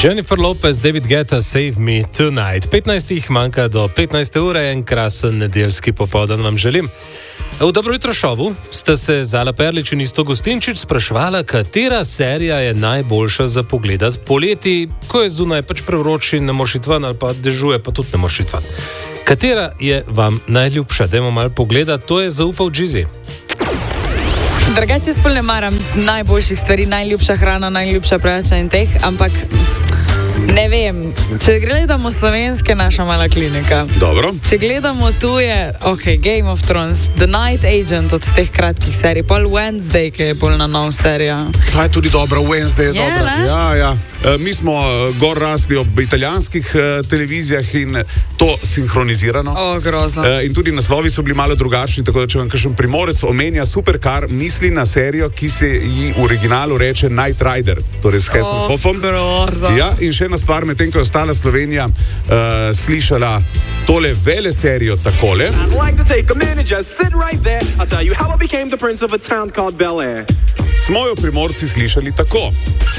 Jennifer Lopez, David Guetta, Save Me Tonight. 15 manjka do 15. ure, en krasen nedeljski popoldan vam želim. V Dobro jutro šovu ste se Zala Perlič in Isto Gustinčič spraševala, katera serija je najboljša za pogledat poleti, ko je zunaj pač prevroči, ne moš iti ven, ali pa dežuje, pa tudi ne moš iti ven. Katera je vam najljubša? Dajmo malo pogledati, to je zaupal Džizi. Drugače sploh ne maram najboljših stvari, najljubša hrana, najljubša preveč in teh, ampak ne vem, če gledamo slovenske, naša mala klinika. Dobro. Če gledamo tuje, Game of Thrones, The Night Agent od teh kratkih serij, pol Wednesday, ki je bolj na nov serija. Pa je tudi dobra, Wednesday je dobra. Ne? Ja. Mi smo gor rasli ob italijanskih televizijah in to sinhronizirano. Grozno. In tudi naslovi so bili malo drugačni, tako da če vam kakšen Primorec omenja Supercar, misli na serijo, ki se ji v originalu reče Knight Rider, torej s Hasselhoffom. Grozno. Ja, in še ena stvar, medtem ko je ostala Slovenija slišala tole vele serijo takole. Smo jo Primorci slišali tako.